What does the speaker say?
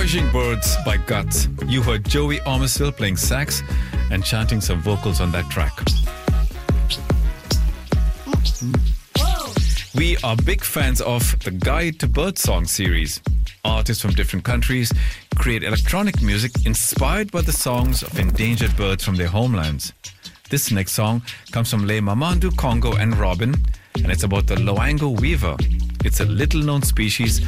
Astonishing Birds by Guts. You heard Joey Ormsville playing sax and chanting some vocals on that track. We are big fans of the Guide to Birdsong series. Artists from different countries create electronic music inspired by the songs of endangered birds from their homelands. This next song comes from Le Mamandu Congo and Robin, and it's about the Loango weaver. It's a little-known species